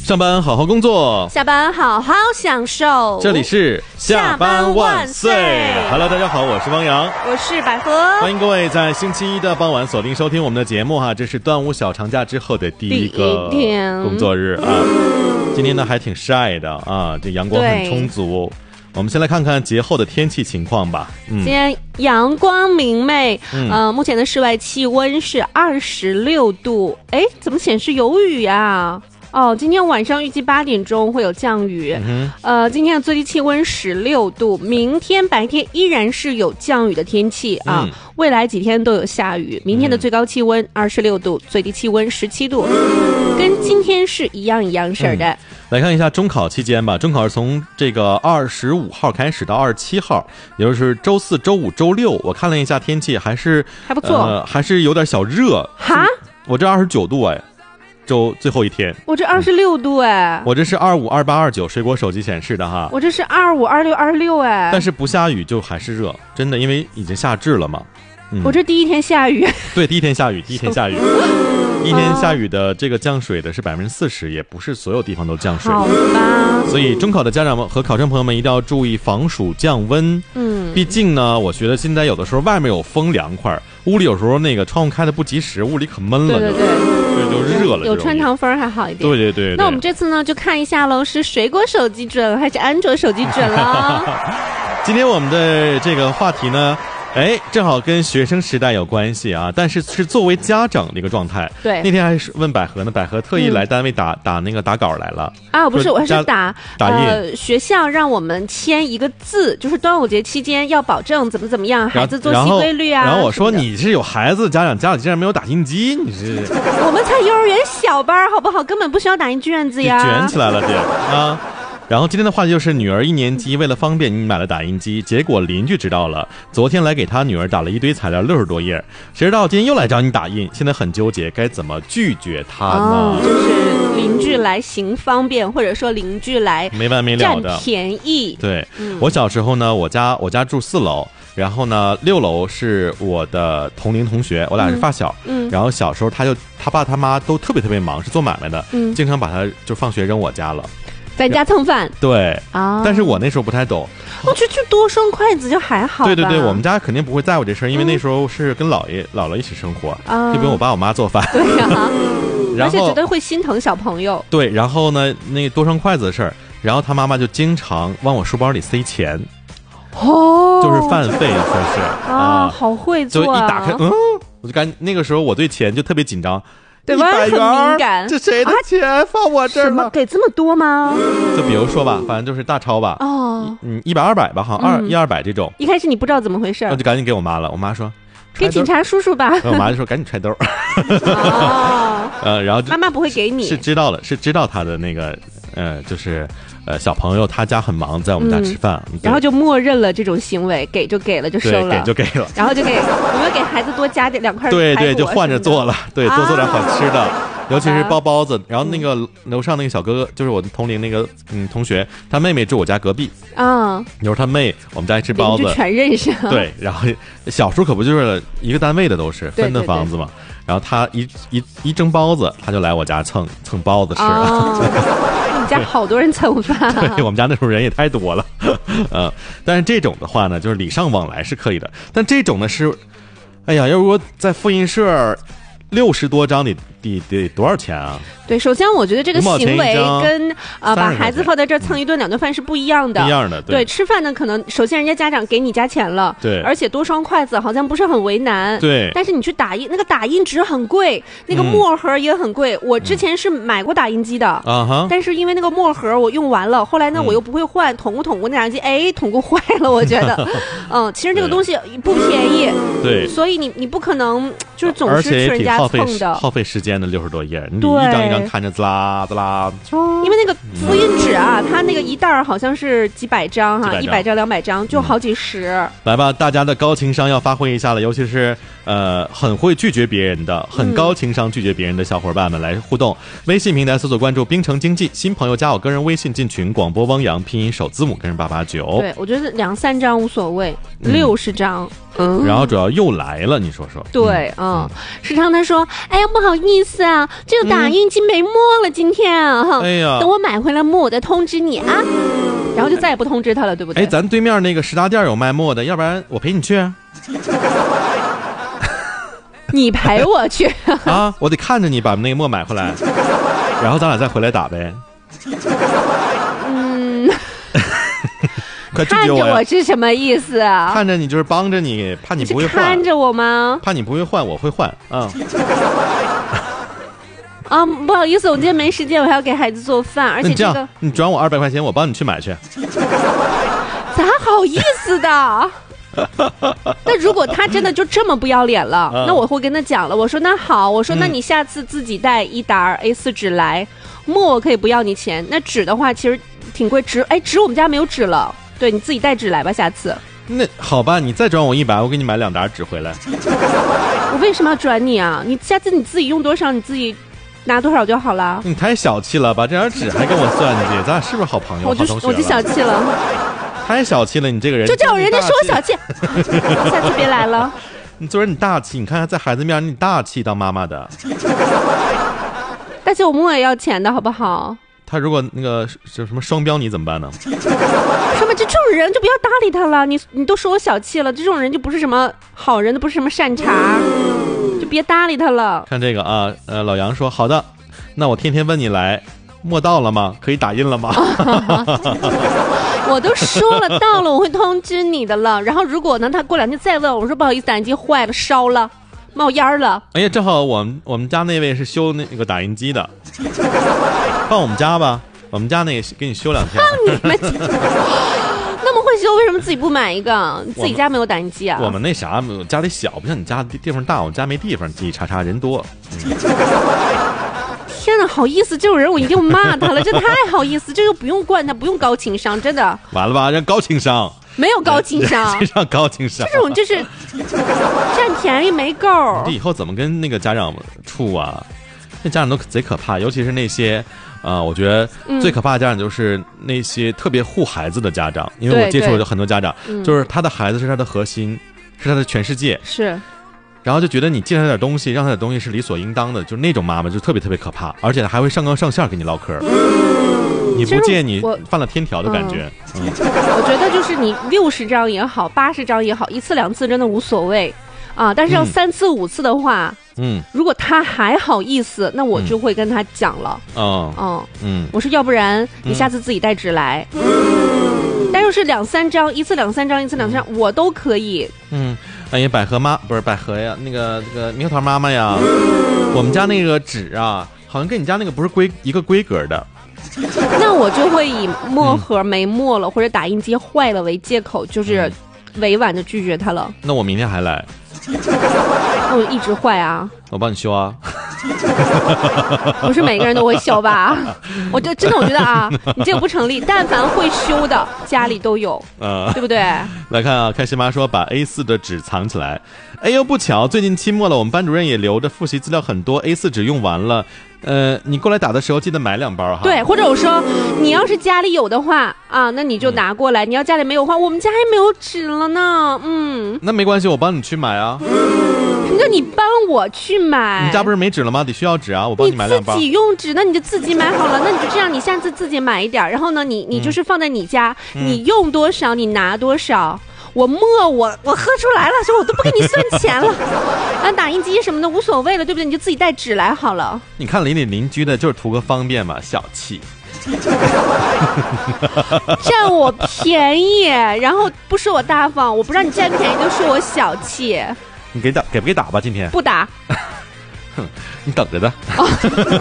上班好好工作， 下班好好享受。 这里是下班万岁。Hello， 大家好，我是汪洋， 我是百合。 欢迎各位在星期一的傍晚锁定收听我们的节目哈。这是端午小长假之后的第一个工作日啊。今天呢还挺晒的啊，这阳光很充足。我们先来看看节后的天气情况吧。 今天阳光明媚，目前的室外气温是26度。哎，怎么显示有雨啊？哦，今天晚上预计8点钟会有降雨。今天的最低气温16度，明天白天依然是有降雨的天气啊。未来几天都有下雨。明天的最高气温26度，最低气温17度，跟今天是一样事儿的。 来看一下中考期间吧，中考是从这个25号开始到27号，也就是周四、周五、周六。我看了一下天气，还不错，还是有点小热。 哈， 我这29度哎。周最后一天， 我这26度哎， 我这是25、28、29，水果手机显示的哈。 我这是25、26、26哎， 但是不下雨就还是热，真的，因为已经夏至了嘛。 我这第一天下雨， 对，第一天下雨，第一天下雨的这个降水的是40%，也不是所有地方都降水。 好吧， 所以中考的家长们和考生朋友们一定要注意防暑降温。毕竟呢，我觉得现在有的时候外面有风凉快，屋里有时候那个窗户开的不及时，屋里可闷了，就热了。 有穿堂风还好一点。 对。 那我们这次呢，就看一下喽，是水果手机准还是安卓手机准了？ 今天我们的这个话题呢，正好跟学生时代有关系啊，但是是作为家长的一个状态。 对， 那天还是问百合呢，百合特意来单位打稿来了啊，不是，我是打印。 学校让我们签一个字，就是端午节期间要保证怎么样，孩子作息规律啊。 然后我说你是有孩子家长，家里竟然没有打印机，你是？ 我们才幼儿园小班好不好？根本不需要打印卷子呀， 卷起来了这啊。然后今天的话题就是女儿1年级，为了方便你买了打印机，结果邻居知道了，昨天来给他女儿打了一堆材料，60多页，谁知道今天又来找你打印，现在很纠结该怎么拒绝他呢？ 就是邻居来行方便，或者说邻居来没完没了的占便宜。 对，我小时候呢，我家住4楼，然后呢6楼是我的同龄同学，我俩是发小。然后小时候他爸他妈都特别忙，是做买卖的，经常把他就放学扔我家了。 在家蹭饭， 对啊，但是我那时候不太懂， 我觉得就多双筷子就还好吧。 对，我们家肯定不会在乎这事儿，因为那时候是跟姥爷姥姥一起生活，就不用我爸我妈做饭。 对呀， 而且绝对会心疼小朋友。 对，然后呢，那个多双筷子的事儿，然后他妈妈就经常往我书包里塞钱，就是饭费算是啊，好会做就一打开，我就那个时候我对钱就特特别紧张。 对吧？很敏感， 这谁的钱放我这儿了？ 什么给这么多吗？ 就比如说吧，反正就是大钞吧。100、200吧，好像100-200这种。 一开始你不知道怎么回事， 我就赶紧给我妈了。我妈说给警察叔叔吧。 我妈就说赶紧揣兜。然后妈妈不会给你， 是知道了，是知道他的那个就是小朋友他家很忙，在我们家吃饭， 然后就默认了这种行为，给就给了，就收了， 给就给了， 然后就给有没有给孩子多加点2块？ 对，就换着做了，对，多做点好吃的，尤其是包子。然后那个楼上那个小哥哥，就是我的同龄那个同学，他妹妹住我家隔壁啊，有时候他妹我们家吃包子， 全认识。对， 然后小时候可不就是一个单位的都是分的房子嘛，然后他一蒸包子，他就来我家蹭包子吃。 家好多人蹭饭， 对，我们家那时候人也太多了，但是这种的话呢，就是礼尚往来是可以的，但这种呢是，哎呀，要如果在复印社60多张得多少钱啊？ 对，首先我觉得这个行为跟把孩子放在这儿蹭1顿2顿饭是不一样的。对，吃饭呢，可能首先人家家长给你加钱了， 对， 而且多双筷子好像不是很为难， 对。 但是你去打印，那个打印纸很贵，那个墨盒也很贵。我之前是买过打印机的，但是因为那个墨盒我用完了，后来呢我又不会换，捅过那打印机，捅过坏了，我觉得，其实这个东西不便宜， 对， 所以你不可能就是总是去人家蹭的， 耗费时间的60多页，你一张一张看着滋啦滋啦， 因为那个复印纸啊，它那个一袋好像是几百张哈，100张200张就好几十。 来吧，大家的高情商要发挥一下了，尤其是很会拒绝别人的，很高情商拒绝别人的小伙伴们来互动。微信平台搜索关注冰城经济，新朋友加我个人微信进群，广播汪洋拼音首字母跟着889。 对，我觉得2-3张无所谓，60张。 然后主要又来了，你说说。 对，时常他说，哎呀不好意意思啊？这个打印机没墨了，今天啊， 哎呀， 等我买回来墨，我再通知你啊。然后就再也不通知他了，对不对？ 哎，咱对面那个食杂店有卖墨的，要不然我陪你去。 你陪我去啊！我得看着你把那个墨买回来，然后咱俩再回来打呗。快拒绝我呀！ 看着我是什么意思啊？ 看着你就是帮着你，怕你不会换。 看着我吗？ 怕你不会换，我会换啊。 啊，不好意思，我今天没时间，我还要给孩子做饭，而且这个你转我200块钱，我帮你去买去。 咋好意思的？那如果他真的就这么不要脸了，那我会跟他讲了。我说那好，我说那你下次自己带1沓 A4 纸来，墨我可以不要你钱。那纸的话其实挺贵，纸我们家没有纸了，对你自己带纸来吧，下次。 那好吧，你再转我100，我给你买2沓纸回来。 我为什么要转你啊？你下次你自己用多少，你自己拿多少就好了。 你太小气了，把这点纸还跟我算计，咱俩是不是好朋友？ 我就小气了。 太小气了，你这个人就叫人家说我小气，下次别来了。 你做人你大气，你看看在孩子面你大气，当妈妈的。 大姐，我墨也要钱的好不好？ 他如果那个什么双标你怎么办呢？ 什么这种人就不要搭理他了，你都说我小气了，这种人就不是什么好人，都不是什么善茬，就别搭理他了。 看这个啊，老杨说好的，那我天天问你来，墨到了吗？可以打印了吗？ 我都说了到了，我会通知你的了。然后如果呢，他过2天再问我说不好意思，打印机坏了，烧了，冒烟了。 哎呀，正好我们家那位是修那个打印机的，放我们家吧，我们家那个给你修2天。 你们那么会修，为什么自己不买一个？自己家没有打印机啊？ 我们那啥，家里小，不像你家地方大，我家没地方，叽叽喳喳人多。 天哪，好意思，这种人我一定骂他了，这太好意思，这就不用惯他，不用高情商，真的。 完了吧，让高情商。 没有高情商， 让高情商， 这种就是占便宜没够。 你以后怎么跟那个家长处啊？那家长都贼可怕，尤其是那些我觉得最可怕的家长就是那些特别护孩子的家长，因为我接触了很多家长，就是他的孩子是他的核心，是他的全世界， 是。 然后就觉得你借他点东西，让他点东西是理所应当的，就那种妈妈就特别特别可怕，而且还会上纲上线跟你唠嗑。你不借你犯了天条的感觉。 我觉得就是你60张也好，80张也好，1次2次真的无所谓啊。但是要3次5次的话，如果他还好意思，那我就会跟他讲了。我说要不然你下次自己带纸来。但要是2、3张，1次2、3张，1次2、3张，我都可以。 哎呀，百合不是百合呀，那个猕猴桃妈妈呀，我们家那个纸啊，好像跟你家那个不是一个规格的。 那我就会以墨盒没墨了，或者打印机坏了为借口，就是委婉的拒绝他了。 那我明天还来。 那我一直坏啊。 我帮你修啊。 不是每个人都会修吧？我觉得啊，你这个不成立。但凡会修的，家里都有，对不对？ 来看啊，开心妈说把 A4 的纸藏起来。哎呦，不巧，最近期末了，我们班主任也留着复习资料很多 ，A4 纸用完了。你过来打的时候记得买2包哈。 对，或者我说你要是家里有的话啊，那你就拿过来；你要家里没有的话，我们家还没有纸了呢。那没关系，我帮你去买啊。 那你帮我去买？ 你家不是没纸了吗？得需要纸啊，我帮你买2包。 你自己用纸，那你就自己买好了。那你就这样，你下次自己买一点，然后呢，你就是放在你家，你用多少你拿多少。我喝出来了，所以我都不给你算钱了。打印机什么的无所谓了，对不对？你就自己带纸来好了。 你看邻居的就是图个方便嘛，小气。 占我便宜，然后不说我大方，我不让你占便宜就说我小气。 你给不给打吧？今天不打。 你等着的。